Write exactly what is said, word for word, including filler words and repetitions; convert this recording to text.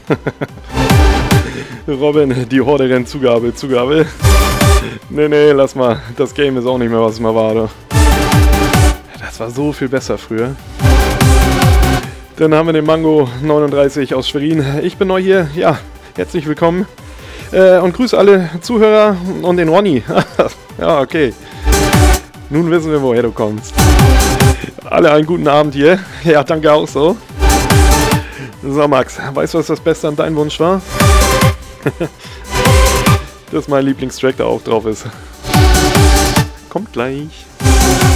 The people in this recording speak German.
Robin, die Horde rennt, Zugabe, Zugabe. Nee, nee, lass mal. Das Game ist auch nicht mehr, was es mal war, du. Das war so viel besser früher. Dann haben wir den Mango neununddreißig aus Schwerin. Ich bin neu hier. Ja, herzlich willkommen. Äh, und grüße alle Zuhörer und den Ronny. Ja, okay. Nun wissen wir, woher du kommst. Alle einen guten Abend hier. Ja, danke auch so. So, Max, weißt du, was das Beste an deinem Wunsch war? Dass mein Lieblingstrack da auch drauf ist. Kommt gleich.